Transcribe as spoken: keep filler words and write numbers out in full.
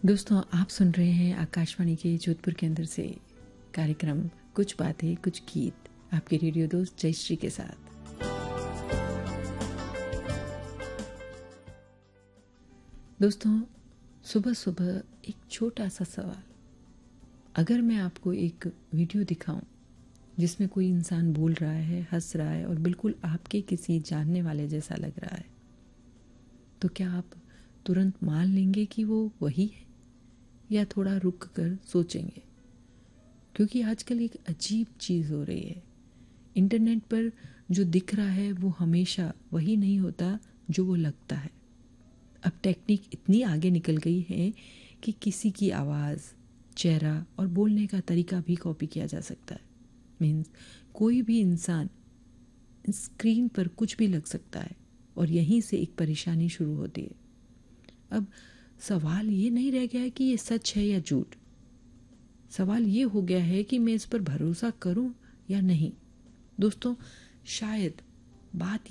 दोस्तों, आप सुन रहे हैं आकाशवाणी के जोधपुर केंद्र से कार्यक्रम कुछ बातें कुछ गीत, आपके रेडियो दोस्त जयश्री के साथ। दोस्तों, सुबह सुबह एक छोटा सा सवाल। अगर मैं आपको एक वीडियो दिखाऊं जिसमें कोई इंसान बोल रहा है, हंस रहा है और बिल्कुल आपके किसी जानने वाले जैसा लग रहा है, तो क्या आप तुरंत मान लेंगे कि वो वही है या थोड़ा रुक कर सोचेंगे? क्योंकि आजकल एक अजीब चीज़ हो रही है। इंटरनेट पर जो दिख रहा है वो हमेशा वही नहीं होता जो वो लगता है। अब टेक्निक इतनी आगे निकल गई है कि किसी की आवाज़, चेहरा और बोलने का तरीका भी कॉपी किया जा सकता है। मीन्स कोई भी इंसान स्क्रीन पर कुछ भी लग सकता है और यहीं से एक परेशानी शुरू होती है। अब सवाल ये नहीं रह गया है कि ये सच है या झूठ। सवाल ये हो गया है कि मैं इस पर भरोसा करूं या नहीं। दोस्तों, शायद बात